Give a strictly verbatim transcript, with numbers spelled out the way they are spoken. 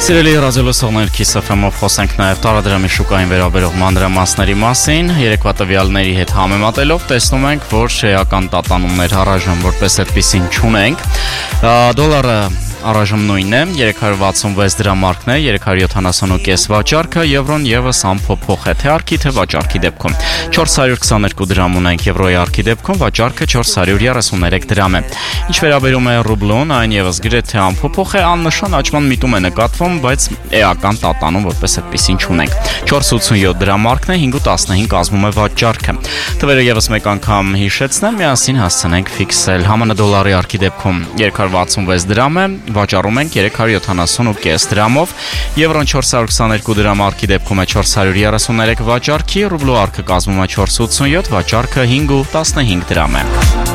Սիրելի ռադիոլսողներ, Kiss F M-ով խոսենք նաև տարադրամի շուկային վերաբերող մանրամասների մասին։ Երեկվա տվյալների հետ համեմատելով տեսնում ենք, որ շեական տատանումներ առայժմ որպես այդպիսին չունենք։ Դոլարը առայժմ նույնն է, երեք հարյուր վաթսունվեց դրամարկն է, երեք հարյուր յոթանասունութ վաճառքը, եվրոն եւս անփոփոխ է, թե արքի թե վաճառքի դեպքում։ չորս հարյուր քսաներկու դրամ ունենք եվրոյի արքի դեպքում, վաճառքը չորս հարյուր երեսուներեք դրամ է։ Ինչ վերաբերում է ռուբլուն, այն եւս գրեթե անփոփոխ է, աննշան աճման միտում է նկատվում, բայց էական տատանում որպես այդպեսին չունենք։ չորս ութսունյոթ դրամարկն է, հինգ ու տասնհինգ կազմում է վաճառքը։ Թվերը եւս մեկ անգամ հիշեցնեմ, միասին հասցնենք ֆիքսել։ Համանա դոլարի արքի դեպքում երեք հարյուր վաթսունվեց դրամ է, վաճառում ենք երեք հարյուր յոթանասունութ դրամով, եվրոն չորս հարյուր քսաներկու դրամ արքի դեպքում է չորս հարյուր երեսուներեք վաճառքի, ռուբլու արքը կազմում է չորս ութսունյոթ, վաճառքը հինգ ու տասնհինգ դրամ է։